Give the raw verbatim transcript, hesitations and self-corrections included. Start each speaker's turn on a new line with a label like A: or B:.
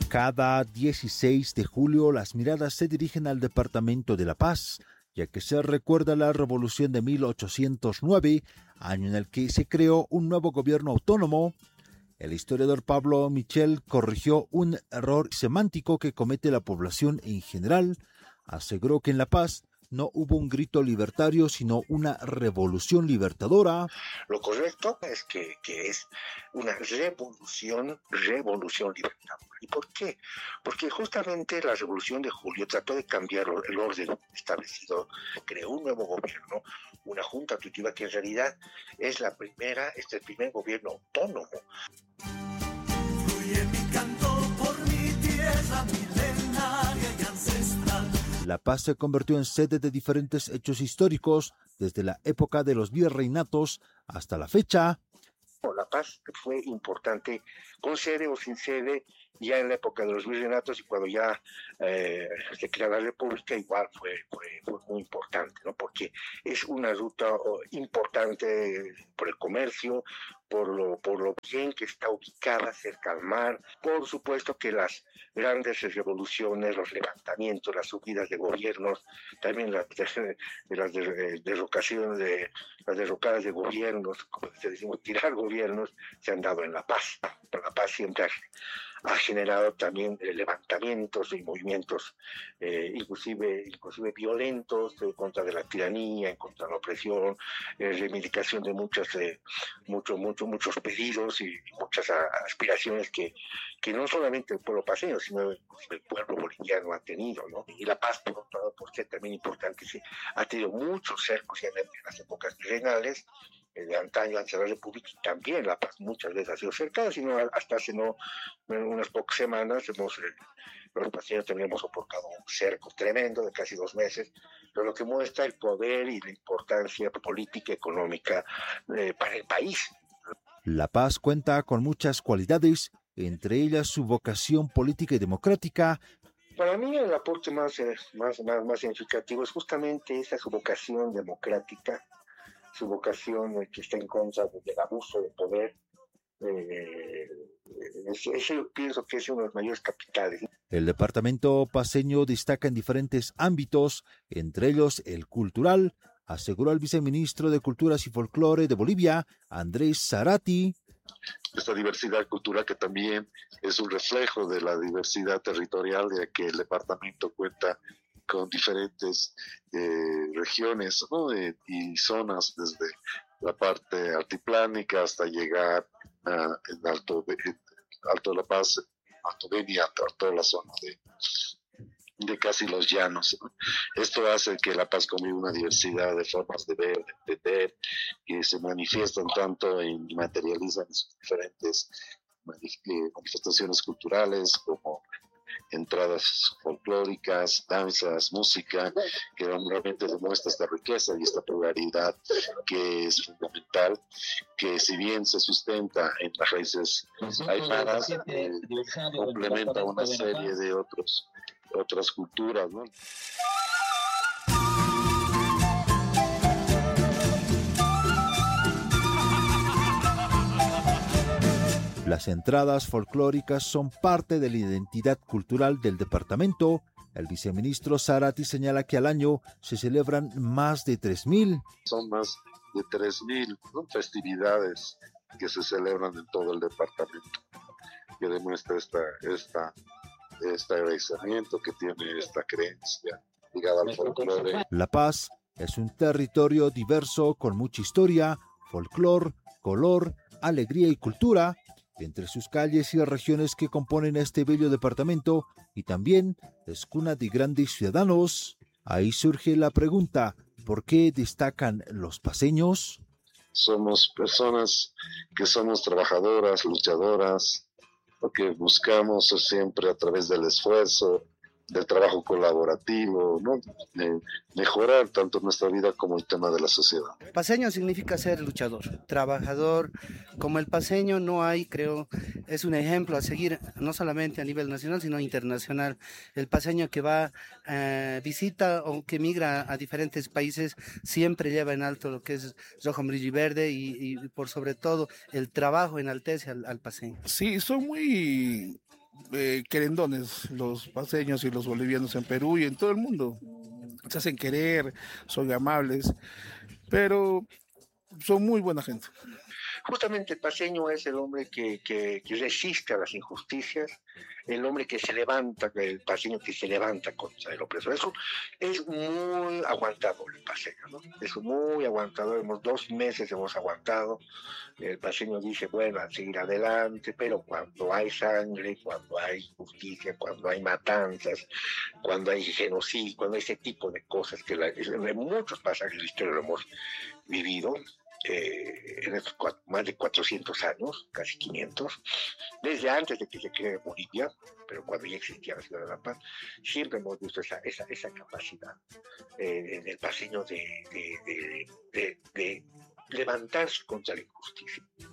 A: Cada dieciséis de julio las miradas se dirigen al departamento de La Paz, ya que se recuerda la revolución de mil ochocientos nueve, año en el que se creó un nuevo gobierno autónomo. El historiador Pablo Michel corrigió un error semántico que comete la población en general. Aseguró que en La Paz no hubo un grito libertario, sino una revolución libertadora.
B: Lo correcto es que, que es una revolución, revolución libertadora. ¿Y por qué? Porque justamente la revolución de julio trató de cambiar el orden establecido, creó un nuevo gobierno, una junta tuitiva que en realidad es la primera, es el primer gobierno autónomo.
C: Fluye mi canto por mi tierra milenaria y ancestral.
A: La Paz se convirtió en sede de diferentes hechos históricos, desde la época de los virreinatos hasta la fecha.
B: La Paz fue importante, con sede o sin sede, ya en la época de los virreinatos y cuando ya eh, se crea la República, igual fue, fue, fue muy importante, ¿no? Porque es una ruta oh, importante por el comercio, por lo, por lo bien que está ubicada cerca al mar. Por supuesto que las grandes revoluciones, los levantamientos, las subidas de gobiernos, también las, de, las de, derrocaciones, de, las derrocadas de gobiernos, como decimos, tirar gobiernos, se han dado en La Paz. La Paz siempre ha, ha generado también eh, levantamientos y movimientos, eh, inclusive, inclusive violentos, en contra de la tiranía, en contra de la opresión, eh, reivindicación de muchas, eh, mucho, mucho, muchos pedidos y muchas aspiraciones que, que no solamente el pueblo paceño, sino el, el pueblo boliviano ha tenido, ¿no? Y La Paz, por otro lado, por ser también importante, sí, ha tenido muchos cercos en, en las épocas virreinales, de antaño, antes de la República, y también La Paz muchas veces ha sido cercana, sino hasta hace no, unas pocas semanas hemos, eh, los pacientes también hemos soportado un cerco tremendo de casi dos meses, pero lo que muestra el poder y la importancia política y económica eh, para el país.
A: La Paz cuenta con muchas cualidades, entre ellas su vocación política y democrática.
B: Para mí el aporte más, más, más, más significativo es justamente esa su vocación democrática, su vocación que está en contra del abuso de poder. Eh, ese pienso que es uno de los mayores capitales.
A: El departamento paceño destaca en diferentes ámbitos, entre ellos el cultural, aseguró el viceministro de Culturas y Folclore de Bolivia, Andrés Zarati.
D: Esta diversidad cultural que también es un reflejo de la diversidad territorial, ya que el departamento cuenta con diferentes eh, regiones, ¿no? eh, y zonas, desde la parte altiplánica hasta llegar a en Alto, en Alto de La Paz, Alto Beni, hasta toda la zona de, de casi los llanos, ¿no? Esto hace que La Paz convive una diversidad de formas de ver, de entender, que se manifiestan tanto y materializan en sus diferentes manifestaciones culturales como entradas folclóricas, danzas, música, que realmente demuestra esta riqueza y esta pluralidad que es fundamental, que si bien se sustenta en las raíces aymaras, eh, complementa una serie de otros, otras culturas, ¿no?
A: Las entradas folclóricas son parte de la identidad cultural del departamento. El viceministro Zarati señala que al año se celebran más de tres mil.
D: Son más de tres mil, ¿no? festividades que se celebran en todo el departamento, que demuestra esta, esta, este agradecimiento que tiene esta creencia ligada al folclore.
A: La Paz es un territorio diverso con mucha historia, folclor, color, alegría y cultura. Entre sus calles y regiones que componen este bello departamento, y también es cuna de grandes ciudadanos. Ahí surge la pregunta, ¿por qué destacan los paceños?
D: Somos personas que somos trabajadoras, luchadoras, porque buscamos siempre a través del esfuerzo, del trabajo colaborativo, ¿no? De mejorar tanto nuestra vida como el tema de la sociedad.
E: Paceño significa ser luchador, trabajador. Como el paceño no hay, creo, es un ejemplo a seguir, no solamente a nivel nacional, sino internacional. El paceño que va, eh, visita o que migra a diferentes países, siempre lleva en alto lo que es rojo, amarillo y verde, y, y por sobre todo el trabajo enaltece al, al paceño.
F: Sí, son muy... eh, querendones los paseños y los bolivianos en Perú y en todo el mundo. Se hacen querer, son amables, pero son muy buena gente.
B: Justamente el paseño es el hombre que, que, que resiste a las injusticias, el hombre que se levanta, el paseño que se levanta contra el opresor. Eso es muy aguantador el paseño, ¿no? Es muy aguantador, hemos dos meses hemos aguantado. El paseño dice, bueno, a seguir adelante, pero cuando hay sangre, cuando hay justicia, cuando hay matanzas, cuando hay genocidio, cuando hay ese tipo de cosas que la, en muchos pasajes de la historia lo hemos vivido, eh, en estos cuatro, más de cuatrocientos años, casi quinientos, desde antes de que se cree Bolivia, pero cuando ya existía la Ciudad de La Paz, siempre hemos visto esa, esa, esa capacidad eh, del paseño de, de, de, de, de levantarse contra la injusticia.